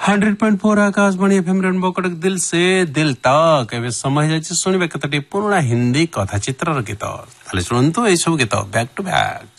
100.4 Akashvani FM rainbow Cuttack दिल से दिल तक एवं समय जाइए शुणवे कतटी पुराना हिंदी कथा चित्र गीत ताले शुणु ए सब गीत बैक टू बैक।